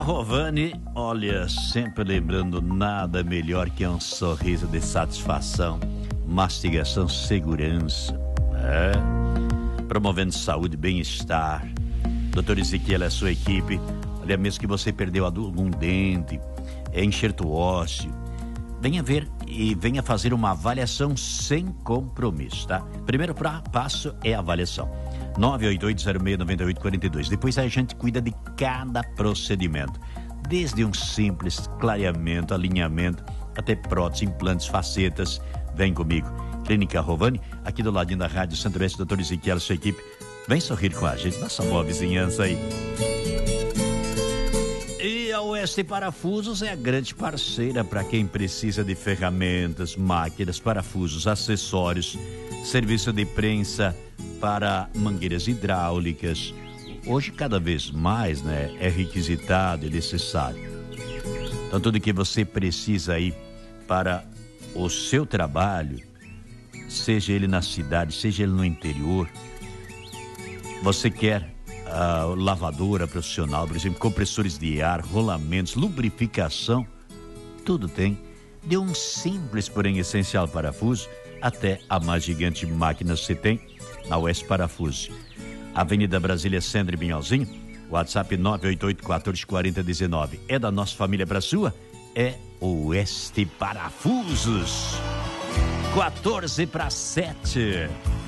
Rovani, olha, sempre lembrando, nada melhor que um sorriso de satisfação, mastigação, segurança, promovendo saúde, bem-estar. Doutor Ezequiel e a sua equipe, olha, mesmo que você perdeu algum dente, enxerto ósseo, venha ver e venha fazer uma avaliação sem compromisso, tá? Primeiro passo é a avaliação. 988069842. Depois a gente cuida de cada procedimento, desde um simples clareamento, alinhamento, até prótese, implantes, facetas. Vem comigo. Clínica Rovani, aqui do ladinho da Rádio Centro-Oeste, doutor Ezequiel e sua equipe. Vem sorrir com a gente, nossa boa vizinhança aí. E a Oeste Parafusos é a grande parceira para quem precisa de ferramentas, máquinas, parafusos, acessórios, serviço de prensa para mangueiras hidráulicas. Hoje cada vez mais, é requisitado e necessário. Então tudo que você precisa aí para o seu trabalho, seja ele na cidade, seja ele no interior, você quer lavadora profissional, por exemplo, compressores de ar, rolamentos, lubrificação, tudo tem. De um simples, porém essencial parafuso, até a mais gigante máquina você tem na Oeste Parafuso. Avenida Brasília, Centro e Minhalzinho, WhatsApp 988-144019. É da nossa família para sua? É Oeste Parafusos. 14 para 7.